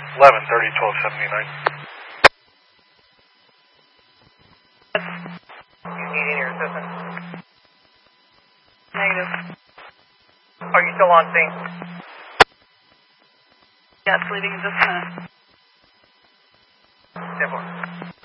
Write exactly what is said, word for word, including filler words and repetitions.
eleven thirty, twelve seventy-nine. You need any assistance? Negative. Are you still on scene? Yeah, it's leaving in just a minute. ten four.